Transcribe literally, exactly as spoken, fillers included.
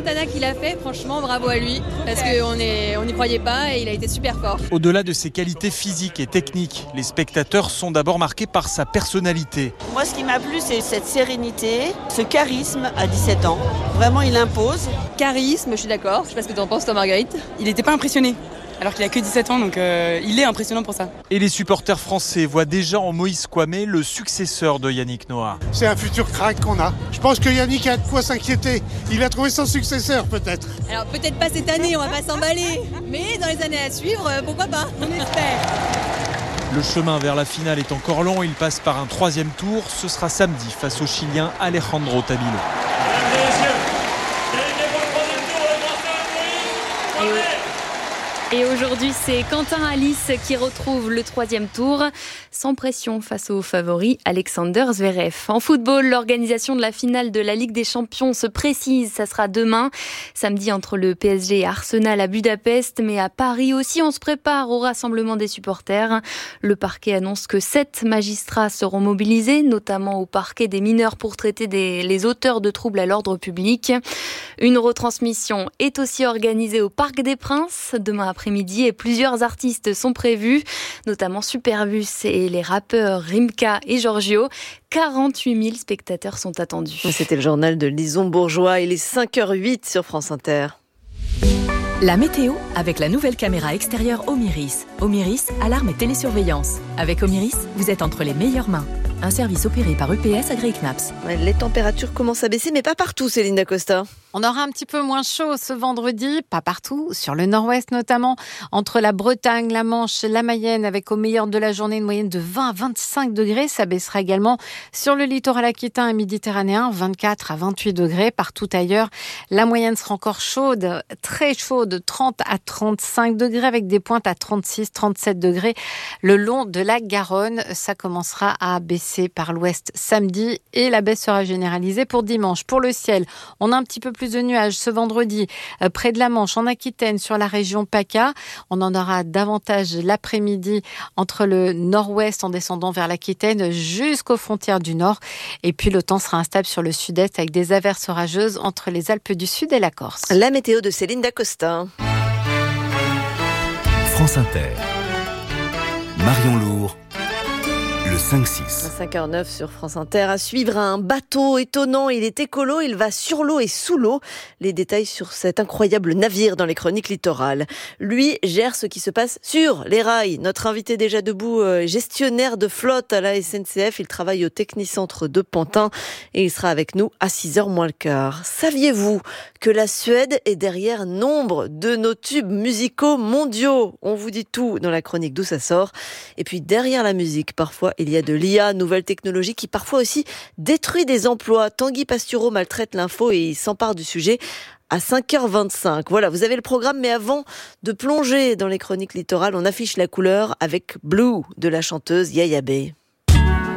remontana qu'il a fait, franchement, bravo à lui, parce qu'on est, on n'y croyait pas et il a été super fort. Au-delà de ses qualités physiques et techniques, les spectateurs sont d'abord marqués par sa personnalité. Moi, ce qui m'a plu, c'est cette sérénité, ce charisme à dix-sept ans. Vraiment, il impose. Charisme, je suis d'accord. Je sais pas ce que tu en penses, toi, Marguerite. Il n'était pas impressionné, alors qu'il a que dix-sept ans, donc euh, il est impressionnant pour ça. Et les supporters français voient déjà en Moïse Kouamé le successeur de Yannick Noah. C'est un futur crack qu'on a. Je pense que Yannick a de quoi s'inquiéter. Il a trouvé son successeur, peut-être. Alors, peut-être pas cette année, on va pas s'emballer. Mais dans les années à suivre, pourquoi pas ? On espère. Le chemin vers la finale est encore long, il passe par un troisième tour. Ce sera samedi face au Chilien Alejandro Tabilo. Et aujourd'hui, c'est Quentin Alice qui retrouve le troisième tour, sans pression face au favori Alexander Zverev. En football, l'organisation de la finale de la Ligue des Champions se précise. Ça sera demain, samedi, entre le P S G et Arsenal à Budapest. Mais à Paris aussi, on se prépare au rassemblement des supporters. Le parquet annonce que sept magistrats seront mobilisés, notamment au parquet des mineurs pour traiter des, les auteurs de troubles à l'ordre public. Une retransmission est aussi organisée au Parc des Princes demain après-midi et plusieurs artistes sont prévus, notamment Superbus et les rappeurs Rimka et Giorgio. quarante-huit mille spectateurs sont attendus. C'était le journal de Lison Bourgeois. Il est cinq heures huit sur France Inter. La météo avec la nouvelle caméra extérieure Omiris. Omiris, alarme et télésurveillance. Avec Omiris, vous êtes entre les meilleures mains. Un service opéré par U P S Agri-Knaps. Les températures commencent à baisser, mais pas partout, Céline Dacosta. On aura un petit peu moins chaud ce vendredi, pas partout, sur le nord-ouest notamment, entre la Bretagne, la Manche, la Mayenne, avec au meilleur de la journée une moyenne de vingt à vingt-cinq degrés. Ça baissera également sur le littoral aquitain et méditerranéen, vingt-quatre à vingt-huit degrés. Partout ailleurs, la moyenne sera encore chaude, très chaude, trente à trente-cinq degrés, avec des pointes à trente-six à trente-sept degrés le long de la Garonne. Ça commencera à baisser par l'ouest samedi et la baisse sera généralisée pour dimanche. Pour le ciel, on a un petit peu plus de nuages ce vendredi euh, près de la Manche, en Aquitaine, sur la région PACA. On en aura davantage l'après-midi entre le nord-ouest en descendant vers l'Aquitaine jusqu'aux frontières du nord. Et puis le temps sera instable sur le sud-est avec des averses orageuses entre les Alpes du Sud et la Corse. La météo de Céline Dacosta. France Inter. Marion Lourd. Le cinq six. cinq heures neuf sur France Inter. À suivre un bateau étonnant. Il est écolo, il va sur l'eau et sous l'eau. Les détails sur cet incroyable navire dans les chroniques littorales. Lui gère ce qui se passe sur les rails. Notre invité déjà debout, gestionnaire de flotte à la S N C F. Il travaille au Technicentre de Pantin et il sera avec nous à six heures moins le quart. Saviez-vous que la Suède est derrière nombre de nos tubes musicaux mondiaux? On vous dit tout dans la chronique d'où ça sort. Et puis derrière la musique, parfois, il y a de l'I A, nouvelle technologie qui parfois aussi détruit des emplois. Tanguy Pastureau maltraite l'info et il s'empare du sujet à cinq heures vingt-cinq. Voilà, vous avez le programme, mais avant de plonger dans les chroniques littorales, on affiche la couleur avec Blue de la chanteuse Yaya Bey.